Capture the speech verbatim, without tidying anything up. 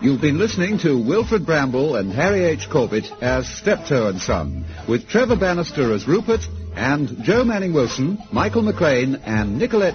You've been listening to Wilfred Bramble and Harry H. Corbett as Steptoe and Son, with Trevor Bannister as Rupert, and Joe Manning Wilson, Michael McLean, and Nicolette